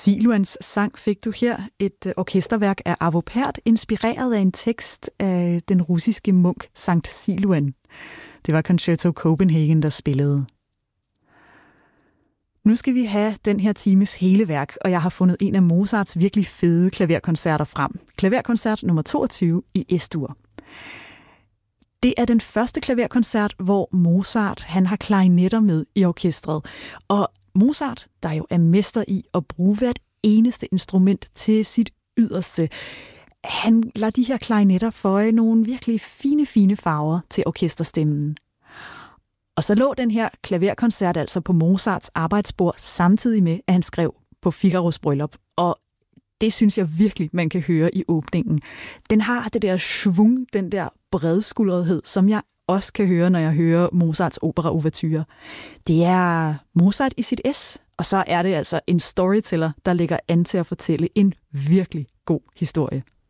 Siluans sang fik du her, et orkesterværk af Arvo Pärt, inspireret af en tekst af den russiske munk Sankt Siluan. Det var Concerto Copenhagen, der spillede. Nu skal vi have den her times hele værk, og jeg har fundet en af Mozarts virkelig fede klaverkoncerter frem. Klaverkoncert nummer 22 i S-dur. Det er den første klaverkoncert, hvor Mozart han har klarinetter med i orkestret. Og Mozart, der jo er mester i at bruge hvert eneste instrument til sit yderste, han lader de her klarinetter føje nogle virkelig fine farver til orkesterstemmen. Og så lå den her klaverkoncert altså på Mozarts arbejdsbord samtidig med, at han skrev på Figaros bryllup. Og det synes jeg virkelig, man kan høre i åbningen. Den har det der schwung, den der bredskuldrethed, som jeg også kan høre, når jeg hører Mozarts opera-ouverture. Det er Mozart i sit S, og så er det altså en storyteller, der lægger an til at fortælle en virkelig god historie.